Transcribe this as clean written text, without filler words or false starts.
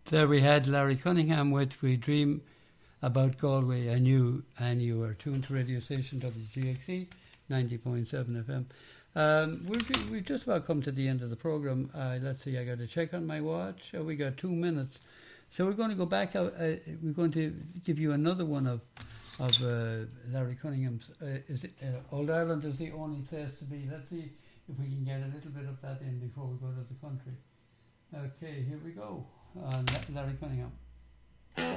There we had Larry Cunningham with We Dream About Galway, and you are tuned to radio station WGXE 90.7 FM. We've just about come to the end of the programme. Let's see, I got to check on my watch. We got 2 minutes. So we're going to go back. We're going to give you another one of Larry Cunningham's. Old Ireland is the only place to be. Let's see if we can get a little bit of that in before we go to the country. Okay, here we go. Larry Cunningham.